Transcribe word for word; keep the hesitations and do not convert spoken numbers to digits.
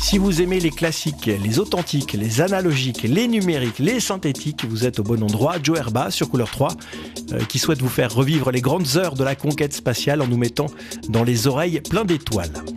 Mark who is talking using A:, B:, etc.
A: Si vous aimez les classiques, les authentiques, les analogiques, les numériques, les synthétiques, vous êtes au bon endroit. Joe Herba sur Couleur trois, euh, qui souhaite vous faire revivre les grandes heures de la conquête spatiale en nous mettant dans les oreilles plein d'étoiles.